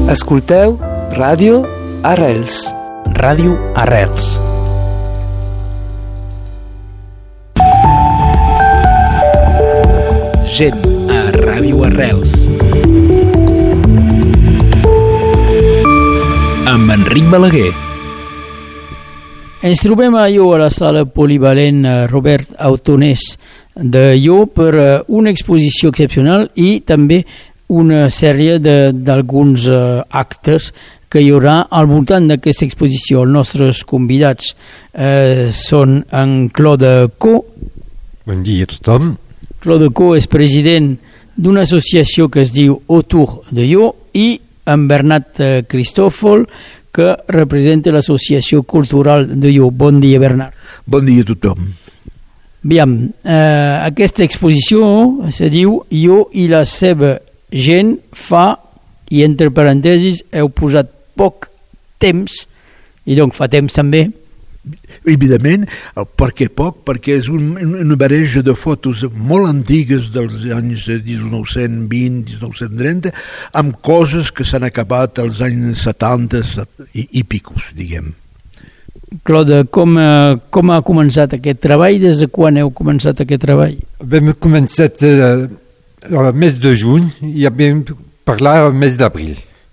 Escolteu Ràdio Arrels. Ràdio Arrels. Gent a Ràdio Arrels. Amb Enric Balaguer. Ens trobem a la sala polivalent Robert Autonés de per una exposició excepcional i també una sèrie d'alguns actes que hi haurà al voltant d'aquesta exposició. Els nostres convidats són en Claude Co. Bon dia a tothom. Claude Co és president d'una associació que es diu Autour de i en Bernat Cristòfol, que representa l'Associació Cultural de Bon dia, Bernat. Bon dia a tothom. Aviam, aquesta exposició se diu Jo i la seva gent fa, i entre parèntesis heu posat poc temps, i doncs fa temps també. Evidentment, per què poc? Perquè és una barreja de fotos molt antigues dels anys 1920, 1930, amb coses que s'han acabat als anys 70 i picos, diguem. Claude, com ha començat aquest treball? Des de quan heu començat aquest treball? Vam començat al mes de juny i vam parlar al mes d'abril.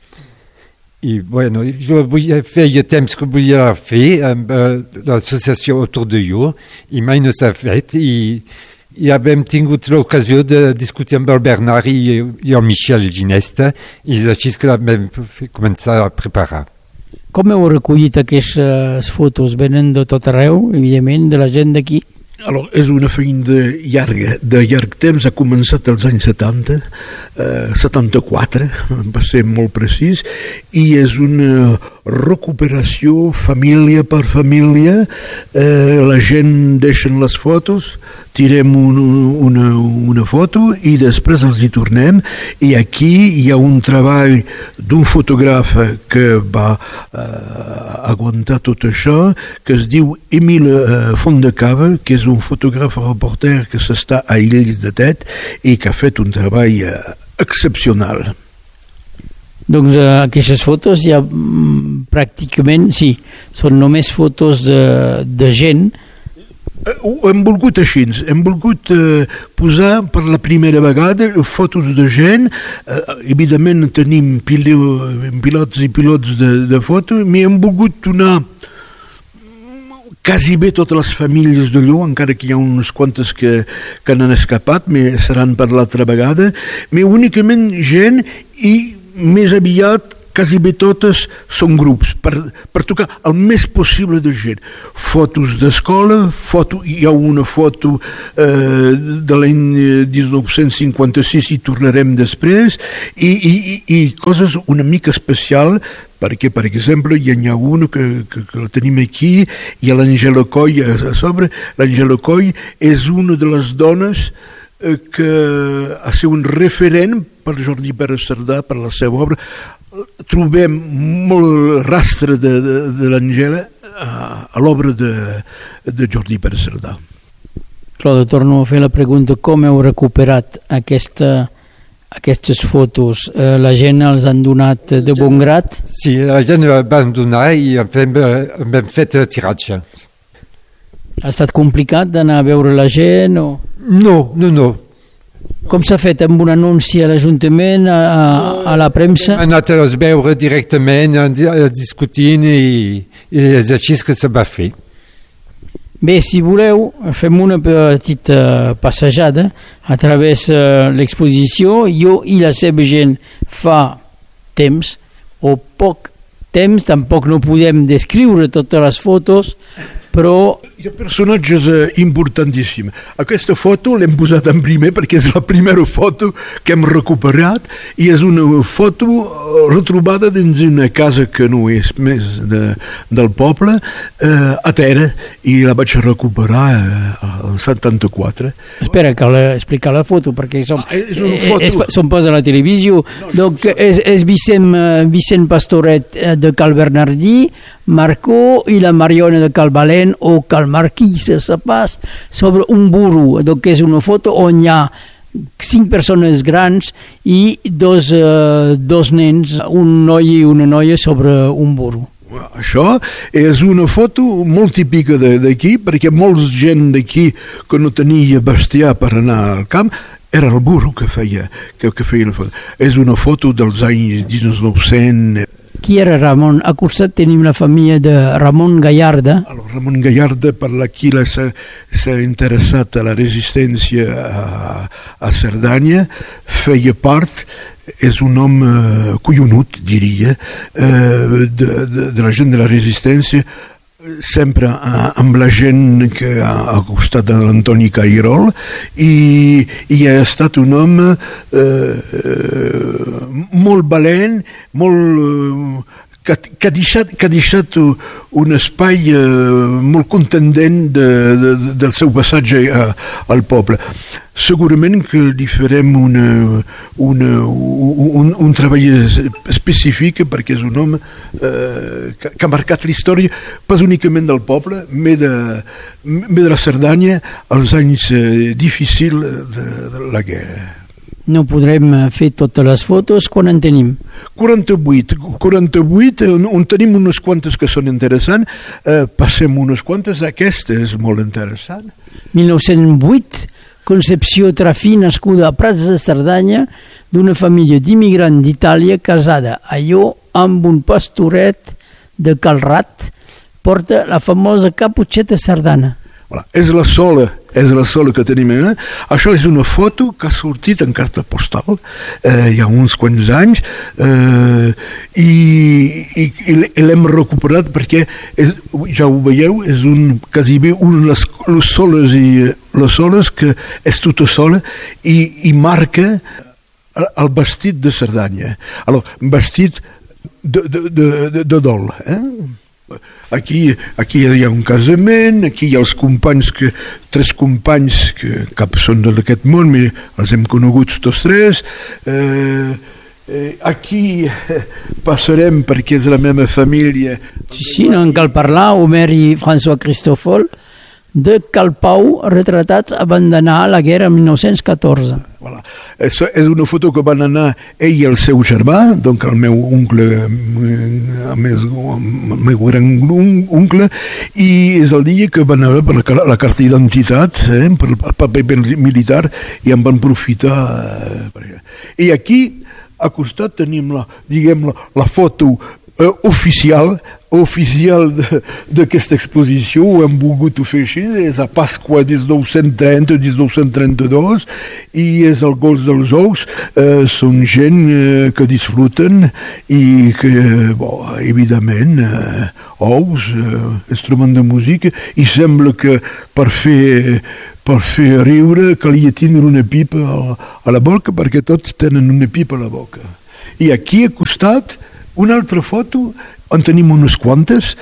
I bueno, jo feia temps que volia fer amb l'associació Autour de i mai no s'ha fet i hem tingut l'ocasió de discutir amb el Bernat i el Michel Ginesta i és així que vam començar a preparar. Com heu recollit aquestes fotos? Venen de tot arreu, evidentment, de la gent d'aquí? Alors, és una feina de llarg temps, ha començat als anys 70, 74, va ser molt precís, i és una recuperació família per família. La gent deixen les fotos, tirem una foto i després els hi tornem, i aquí hi ha un treball d'un fotògraf que va aguantar tot això, que es diu Émile Fondecava, que és un fotògraf reporter que s'està a Illes de Tet i que ha fet un treball excepcional. Doncs aquestes fotos ja pràcticament, sí, són només fotos de gent. Ho hem volgut així, hem volgut posar per la primera vegada fotos de gent. Evidentment tenim pilots i pilots de fotos, però hem volgut donar quasi bé totes les famílies de encara que hi ha unes quantes que n'han escapat, però seran per l'altra vegada, però únicament gent i més aviat quasi bé totes són grups, per tocar el més possible de gent. Fotos d'escola, hi ha una foto de l'any 1956 i tornarem després, i coses una mica especial, perquè, per exemple, hi ha una que la tenim aquí, hi ha l'Angela Coll a sobre. L'Angela Coll és una de les dones que ha sigut un referent per Jordi Pere Cerdà, per la seva obra. Trobem molt rastre de l'Angela a l'obra de Jordi Pere Cerdà. Claude, torno a fer la pregunta, com heu recuperat aquestes fotos? La gent els han donat de bon grat? Sí, la gent van donar i hem fet tiratge. Ha estat complicat d'anar a veure la gent? O... No. Com s'ha fet? Amb un anunci a l'Ajuntament, a la premsa? Hem anat a les veure directament, discutint i és així que se va fer. Bé, si voleu, fem una petita passejada a través l'exposició Jo i la seva gent fa temps, o poc temps, tampoc no podem descriure totes les fotos, però... Hi ha personatges importantíssims. Aquesta foto l'hem posat en primer perquè és la primera foto que hem recuperat i és una foto retrobada dins una casa que no és més del poble, a Tera, i la vaig recuperar al 74. Espera, cal explicar la foto perquè som pas a la televisió. Donc, és Vicent Pastoret de Cal Bernardí, Marcó i la Mariona de Cal Valent o Cal Marquís, se pas sobre un burro, que és una foto on hi ha 5 persones grans i dos nens, un noi i una noia sobre un burro. Això és una foto molt típica d'aquí, perquè molts gent d'aquí que no tenia bestiar per anar al camp era el burro que feia la foto. És una foto dels anys 1900. Qui era Ramon? A costat tenim la família de Ramon Gallarda. Ramon Gallarda, per la qui s'ha interessat a la resistència a Cerdanya, feia part, és un home collonut, diria, de la gent de la resistència, sempre amb la gent que ha costat de l'Antoni Cairol, i ha estat un home molt valent, que ha deixat un espai molt contundent del seu passatge al poble. Segurament que li farem un treball específic, perquè és un home que ha marcat la història pas únicament del poble, mais de la Cerdanya als anys difícils de la guerra. No podrem fer totes les fotos. Quan en tenim? 48, on tenim unes quantes que són interessants. Passem unes quantes. Aquesta és molt interessant. 1908, Concepció Trafí, nascuda a Prats de Cerdanya, d'una família d'immigrants d'Itàlia, casada a Llo amb un pastoret de Calrat, porta la famosa caputxeta sardana. Voilà. És la sola que tenim. Això és una foto que ha sortit en carta postal hi ha uns quants anys, i l'hem recuperat perquè ja ho veieu, és quasi bé una de les soles que és tota sola i marca el vestit de Cerdanya. Vestit de dol, Aquí hi ha un casament, aquí hi ha els companys, 3 companys que cap són d'aquest món, però els hem coneguts tots 3. Aquí passarem perquè és la meva família. Sí, no en cal parlar, Homer i François Cristòfol, de Calpau, retratats abandonar la guerra en 1914. Voilà. És una foto que van anar ell i el seu germà, doncs el meu oncle, el meu gran oncle, i és el dia que van anar per la carta d'identitat, per el paper militar, i en van aprofitar. I aquí, a costat, tenim la foto oficial d'aquesta exposició. Ho hem volgut fer així, és a Pasqua 1930-1932, i és el Gols dels Ous. Són gent que disfruten i que, evidentment, ous, instrument de música, i sembla que per fer riure calia tindre una pipa a la boca, perquè tots tenen una pipa a la boca. I aquí, a costat, una altra foto, on tenim unes quantes,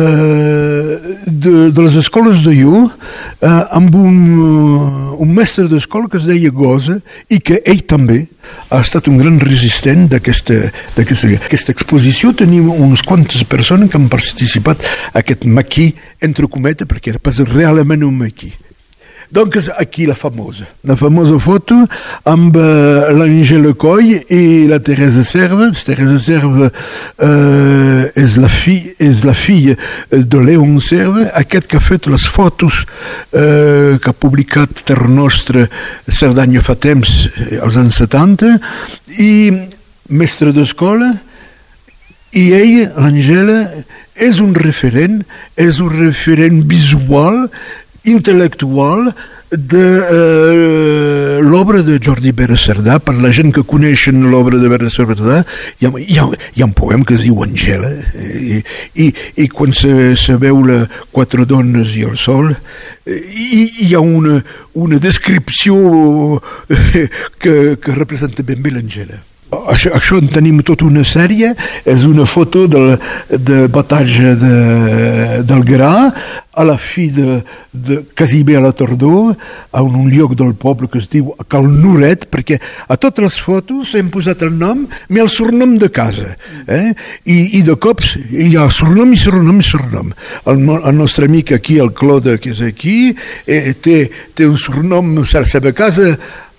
de les escoles de Llo, amb un mestre d'escola que es deia Gosa, i que ell també ha estat un gran resistent d'aquesta exposició. Tenim unes quantes persones que han participat a aquest maquí, entre cometes, perquè era pas realment un maquí. Donc aquí la famosa foto amb l'Angela Coll i la Teresa Serva. Teresa Serva és la filla de Leon Serva, aquest que ha fet les fotos que ha publicat Terra Nostra Cerdanya fa temps, als anys 70, i mestre d'escola. I ell, l'Angela, és un referent visual, intel·lectual de l'obra de Jordi Pere Cerdà. Per la gent que coneixen l'obra de Pere Cerdà, hi ha un poema que es diu Angela, i quan se veu les 4 dones i el sol, hi ha una descripció que representa ben bé l'Angela. Això en tenim tota una sèrie. És una foto de batalha del Gra a la fi quasi bé a la tardor, a un lloc del poble que es diu Cal Noret, perquè a totes les fotos hem posat el nom, però el surnom de casa, i de cops hi ha surnom i surnom. El nostre amic aquí, el Claude, que és aquí, té un surnom a la seva casa,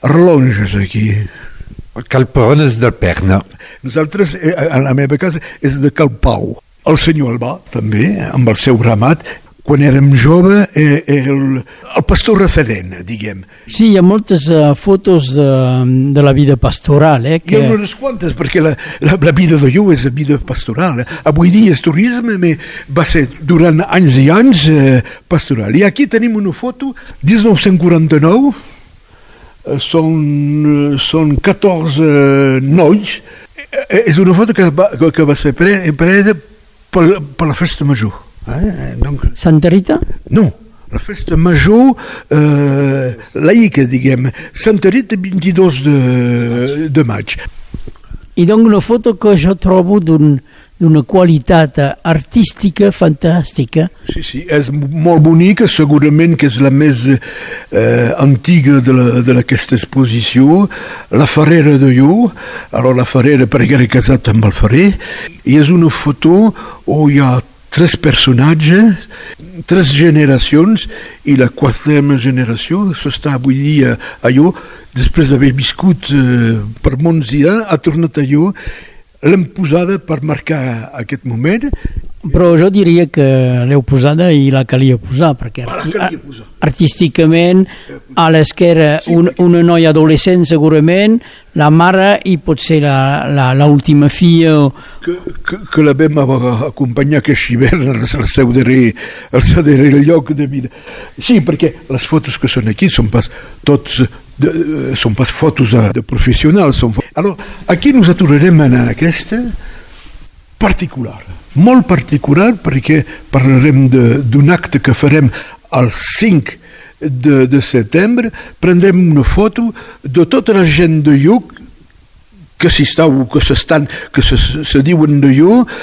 relonges aquí. Calperones del Perna. Nosaltres, a la meva casa, és de Cal Pau. El senyor Albà, també, amb el seu ramat, quan érem jove, era el pastor referent, diguem. Sí, hi ha moltes fotos de la vida pastoral. Hi ha unes quantes, perquè la vida de Lluc és la vida pastoral. Avui dia és turisme, va ser durant anys i anys pastoral. I aquí tenim una foto, 1949, són 14 nois. És una foto que va ser presa per la festa major. Donc, Santa Rita? No, la festa major laica, diguem. Santa Rita, 22 de maig. I donc una foto que jo trobo d'una qualitat artística fantàstica. Sí, és molt bonica, segurament que és la més antiga d'aquesta exposició, la Ferrera de Lluc. Alors la Ferrera, perquè era casat amb el Ferrer, i és una foto on hi ha 3 personatges, 3 generacions, i la 4a generació s'està avui dia a Lluc, després d'haver viscut per molts dies, ha tornat a Lluc, l'hem posada per marcar aquest moment. Però jo diria que l'heu posada i la calia posar, perquè artísticament a l'esquerra una noia adolescent segurament, la mare i potser l'última filla. Que la vam acompanyar aquest hivern al seu darrer lloc de vida. Sí, perquè les fotos que són aquí són pas fotos de professionals. Alors, aquí nos aturarem en aquesta particular, molt particular, perquè parlarem d'un acte que farem el 5 de setembre. Prendrem una foto de tota la gent de Lluc que se diuen de Lluc,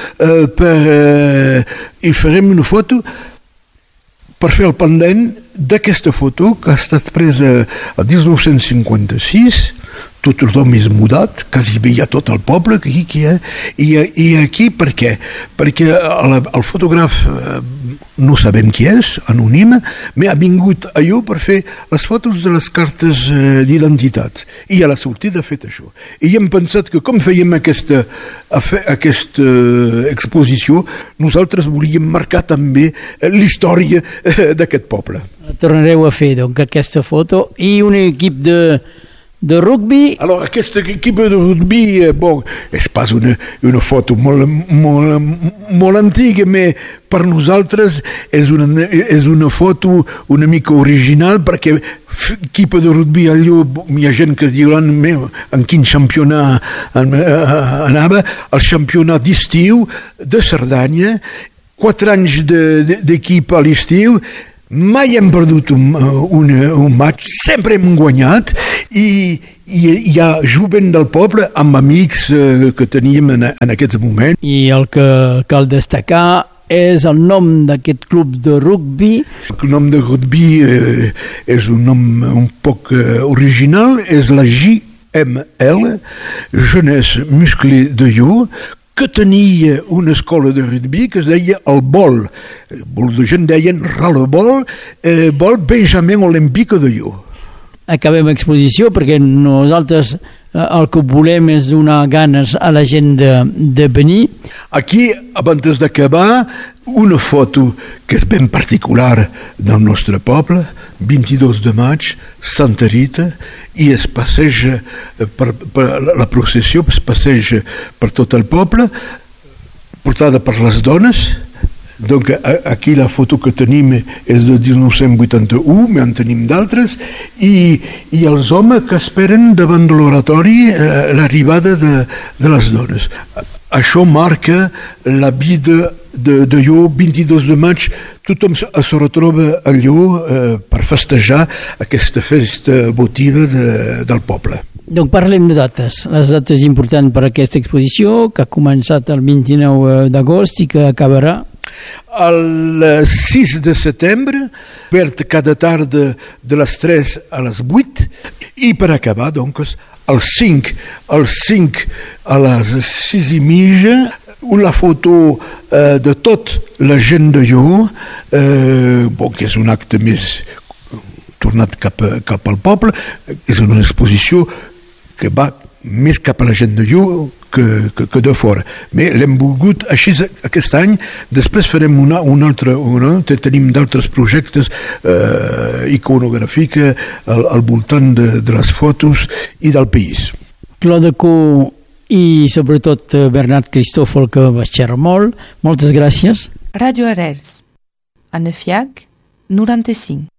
i farem una foto per fer el pendent d'aquesta foto que ha estat presa a 1956. Tothom és mudat, quasi bé hi ha tot el poble aquí, i aquí per què? Perquè el fotògraf no sabem qui és, anònim, però ha vingut a Lluc per fer les fotos de les cartes d'identitats, i a la sortida ha fet això. I hem pensat que com fèiem aquesta exposició, nosaltres volíem marcar també l'història d'aquest poble. Tornareu a fer doncs aquesta foto i un equip de rugby. Alors, aquesta equip de rugby, és pas una foto molt antiga, però per nosaltres és una foto una mica original, perquè equip de rugby a Lluc, hi ha gent que diran en quin campionat anava, el campionat d'estiu de Cerdanya, 4 anys d'equip a l'estiu. Mai hem perdut un match, sempre hem guanyat, i hi ha jovent del poble amb amics que teníem en aquests moments. I el que cal destacar és el nom d'aquest club de rugby. El nom de rugby és un nom un poc original, és la JML, Jeunesse Musclée de Lluc, que tenia una escola de rugby que es deia el Bol. La gent deien Ralebol, Bol Benjamin Olímpica de Lluc. Acabem l'exposició perquè nosaltres el que volem és donar ganes a la gent de venir. Aquí, abans d'acabar, una foto que és ben particular del nostre poble, 22 de maig, Santa Rita, i es passeja la processió, es passeja per tot el poble, portada per les dones. Donc, aquí la foto que tenim és de 1981, però en tenim d'altres, i els homes que esperen davant de l'oratori l'arribada de les dones. Això marca la vida de Lluc, 22 de maig, tothom es retroba a Lluc per festejar aquesta festa votiva del poble. Donc parlem de dates, les dates importants per a aquesta exposició, que ha començat el 29 d'agost i que acabarà el 6 de setembre, obert cada tarda de les 3 a les 8, i per acabar, doncs, el 5 a les 6:30, una foto de tot la gent de Lluc, que és un acte més tornat cap al poble. És una exposició que va més cap a la gent de Llo que de fora. Bé, l'hem volgut així aquest any. Després farem un altre, tenim d'altres projectes iconogràfics al voltant de les fotos i del país. Claude Co i sobretot Bernat Cristòfol, que va xerrar molt. Moltes gràcies. Radio Arrels, a Nefiac 95.